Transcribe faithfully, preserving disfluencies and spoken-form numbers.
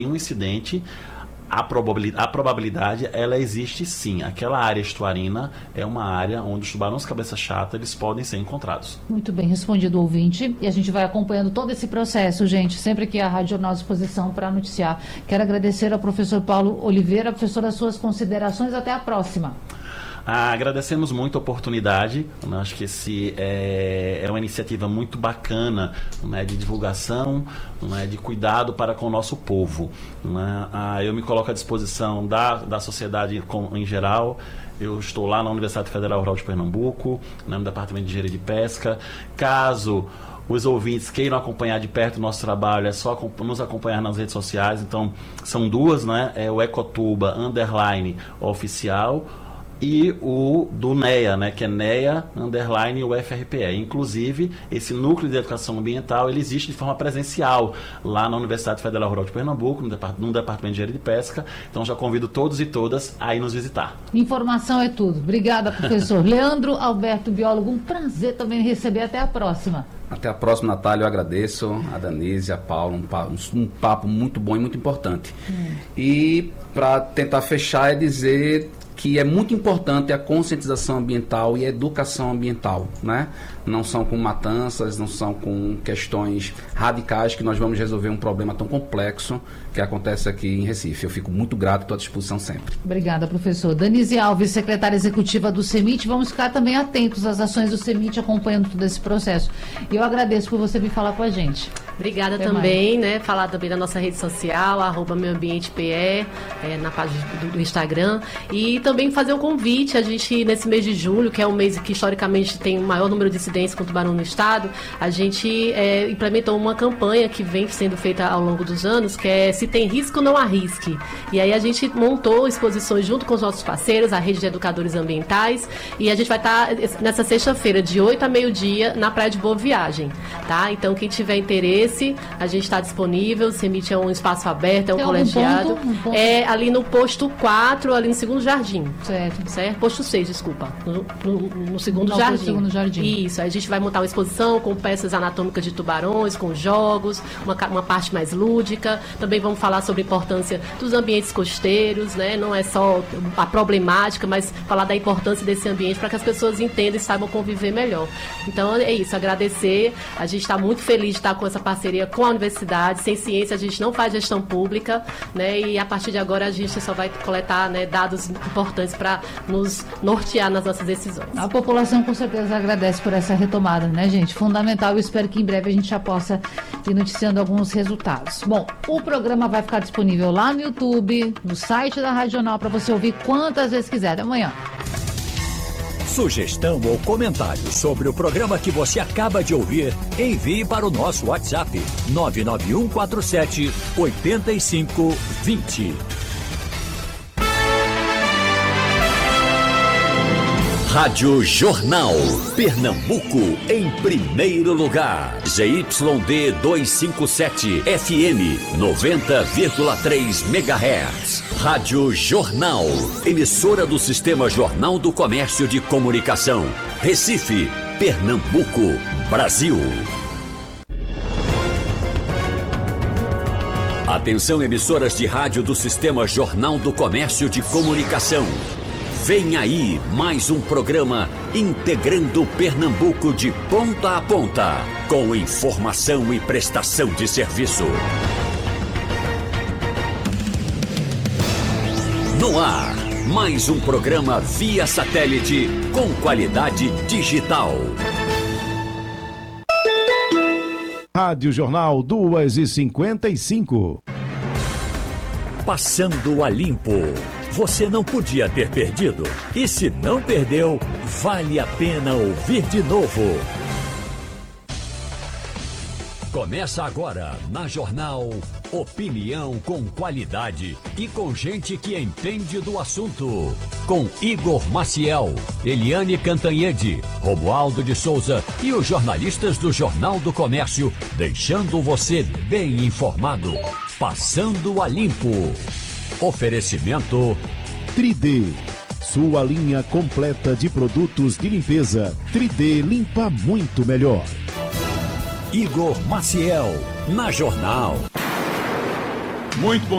um incidente, a probabilidade, a probabilidade ela existe sim. Aquela área estuarina é uma área onde os tubarões cabeça chata eles podem ser encontrados. Muito bem respondido o ouvinte, e a gente vai acompanhando todo esse processo, gente, sempre que a Rádio Jornal à disposição para noticiar. Quero agradecer ao professor Paulo Oliveira. Professor, as suas considerações, até a próxima. Ah, agradecemos muito a oportunidade, né? Acho que esse é, é uma iniciativa muito bacana, né, de divulgação, né, de cuidado para com o nosso povo, né? Ah, eu me coloco à disposição da, da sociedade com, em geral. Eu estou lá na Universidade Federal Rural de Pernambuco, né, no Departamento de Engenharia de Pesca. Caso os ouvintes queiram acompanhar de perto o nosso trabalho, é só nos acompanhar nas redes sociais. Então, são duas, né? É o Ecotuba underline oficial e o do NEA, né, que é NEA underline U F R P E. Inclusive, esse núcleo de educação ambiental, ele existe de forma presencial lá na Universidade Federal Rural de Pernambuco, no, depart no Departamento de Engenharia de Pesca. Então, já convido todos e todas a ir nos visitar. Informação é tudo. Obrigada, professor. Leandro Alberto, biólogo, um prazer também receber. Até a próxima. Até a próxima, Natália. Eu agradeço a Danise, a Paula, um papo, um papo muito bom e muito importante. Hum. E, para tentar fechar, é dizer que é muito importante a conscientização ambiental e a educação ambiental, né? Não são com matanças, não são com questões radicais que nós vamos resolver um problema tão complexo que acontece aqui em Recife. Eu fico muito grato, estou à disposição sempre. Obrigada, professor. Danise Alves, secretária executiva do CEMIT. Vamos ficar também atentos às ações do CEMIT, acompanhando todo esse processo. E eu agradeço por você vir falar com a gente. Obrigada Até também, mais. né? Falar também da nossa rede social, arroba Meio Ambiente P E, é, na página do, do Instagram. E também fazer um convite, a gente, nesse mês de julho, que é um mês que historicamente tem o maior número de incidências com tubarão no estado, a gente é, implementou uma campanha que vem sendo feita ao longo dos anos, que é Se Tem Risco, Não Arrisque. E aí a gente montou exposições junto com os nossos parceiros, a Rede de Educadores Ambientais, e a gente vai estar nessa sexta-feira, de oito a meio-dia, na Praia de Boa Viagem, tá? Então, quem tiver interesse, a gente está disponível. O CEMIT é um espaço aberto, é um Tem colegiado. Ponto, um ponto. É ali no posto quatro, ali no segundo jardim. Certo. Certo? Posto seis, desculpa. No, no, no segundo Não, jardim. segundo jardim. Isso. A gente vai montar uma exposição com peças anatômicas de tubarões, com jogos, uma, uma parte mais lúdica. Também vamos falar sobre a importância dos ambientes costeiros, né? Não é só a problemática, mas falar da importância desse ambiente para que as pessoas entendam e saibam conviver melhor. Então é isso, agradecer. A gente está muito feliz de estar com essa parceria com a universidade. Sem ciência a gente não faz gestão pública, né? E a partir de agora a gente só vai coletar, né, dados importantes para nos nortear nas nossas decisões. A população com certeza agradece por essa retomada, né, gente? Fundamental. Eu espero que em breve a gente já possa ir noticiando alguns resultados. Bom, o programa vai ficar disponível lá no YouTube, no site da Rádio Jornal, para você ouvir quantas vezes quiser. Até amanhã. Sugestão ou comentário sobre o programa que você acaba de ouvir, envie para o nosso WhatsApp nove nove um quatro sete oito cinco dois zero. Rádio Jornal, Pernambuco, em primeiro lugar. Z Y D duzentos e cinquenta e sete, F M, noventa vírgula três megahertz. Rádio Jornal, emissora do Sistema Jornal do Comércio de Comunicação. Recife, Pernambuco, Brasil. Atenção, emissoras de rádio do Sistema Jornal do Comércio de Comunicação. Vem aí mais um programa integrando Pernambuco de ponta a ponta, com informação e prestação de serviço. No ar, mais um programa via satélite com qualidade digital. Rádio Jornal duas e cinquenta e cinco. Passando a limpo. Você não podia ter perdido. E se não perdeu, vale a pena ouvir de novo. Começa agora na Jornal Opinião com qualidade e com gente que entende do assunto. Com Igor Maciel, Eliane Cantanhede, Romualdo de Souza e os jornalistas do Jornal do Comércio, deixando você bem informado. Passando a limpo. Oferecimento três D, sua linha completa de produtos de limpeza. três D limpa muito melhor. Igor Maciel, na Jornal. Muito bom.